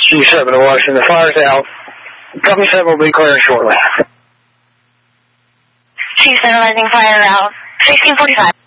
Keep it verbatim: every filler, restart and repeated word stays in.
G seven to Washington, fire's out. Company seven will be clearing shortly. G seven, Rising Fire out. sixteen forty-five.